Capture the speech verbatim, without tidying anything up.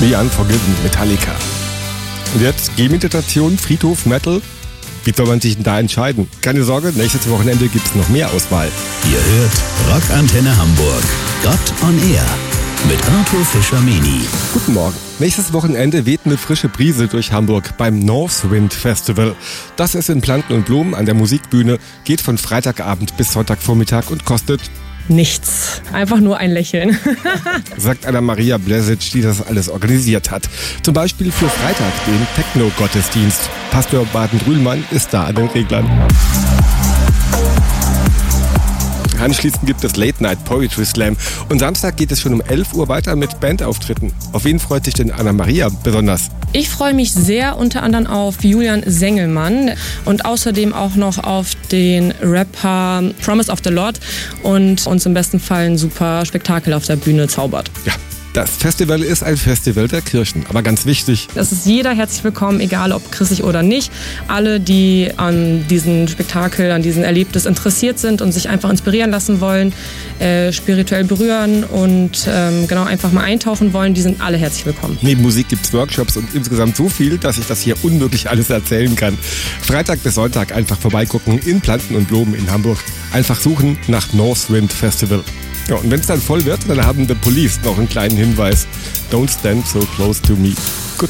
The Unforgiven, Metallica. Und jetzt Gehmeditation, Friedhof, Metal. Wie soll man sich denn da entscheiden? Keine Sorge, nächstes Wochenende gibt es noch mehr Auswahl. Ihr hört Rockantenne Hamburg. Gott on Air mit Arthur Fischer-Meni. Guten Morgen. Nächstes Wochenende weht eine frische Brise durch Hamburg beim Northwind Festival. Das ist in Planten und Blumen an der Musikbühne, geht von Freitagabend bis Sonntagvormittag und kostet nichts. Einfach nur ein Lächeln. sagt Anna-Maria Blesic, die das alles organisiert hat. Zum Beispiel für Freitag, den Techno-Gottesdienst. Pastor Baden-Drühlmann ist da an den Reglern. Anschließend gibt es Late Night Poetry Slam und Samstag geht es schon um elf Uhr weiter mit Bandauftritten. Auf wen freut sich denn Anna-Maria besonders? Ich freue mich sehr unter anderem auf Julian Sengelmann und außerdem auch noch auf den Rapper Promise of the Lord und uns im besten Fall ein super Spektakel auf der Bühne zaubert. Ja. Das Festival ist ein Festival der Kirchen, aber ganz wichtig. Es ist jeder herzlich willkommen, egal ob christlich oder nicht. Alle, die an diesem Spektakel, an diesem Erlebnis interessiert sind und sich einfach inspirieren lassen wollen, äh, spirituell berühren und ähm, genau einfach mal eintauchen wollen, die sind alle herzlich willkommen. Neben Musik gibt es Workshops und insgesamt so viel, dass ich das hier unmöglich alles erzählen kann. Freitag bis Sonntag einfach vorbeigucken in Planten und Blumen in Hamburg. Einfach suchen nach Northwind Festival. Ja, und wenn es dann voll wird, dann haben The Police noch einen kleinen Hinweis. Don't stand so close to me. Gut.